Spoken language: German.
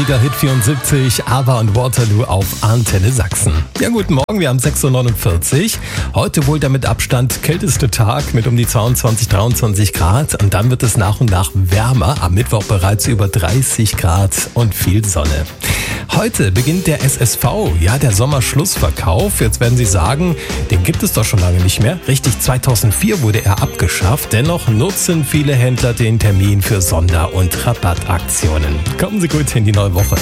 Wieder Hit 74, ABBA und Waterloo auf Antenne Sachsen. Ja, guten Morgen, wir haben 6.49 Uhr. Heute wohl der mit Abstand kälteste Tag mit um die 22, 23 Grad. Und dann wird es nach und nach wärmer. Am Mittwoch bereits über 30 Grad und viel Sonne. Heute beginnt der SSV, ja, der Sommerschlussverkauf. Jetzt werden Sie sagen, den gibt es doch schon lange nicht mehr. Richtig, 2004 wurde er abgeschafft. Dennoch nutzen viele Händler den Termin für Sonder- und Rabattaktionen. Kommen Sie gut in die neue Woche.